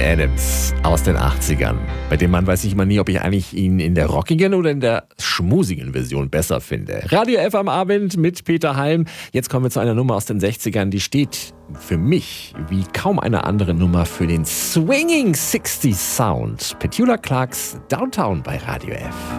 Adams aus den 80ern. Bei dem Mann weiß ich immer nie, ob ich eigentlich ihn in der rockigen oder in der schmusigen Version besser finde. Radio F am Abend mit Peter Halm. Jetzt kommen wir zu einer Nummer aus den 60ern, die steht für mich wie kaum eine andere Nummer für den Swinging 60s Sound. Petula Clarks Downtown bei Radio F.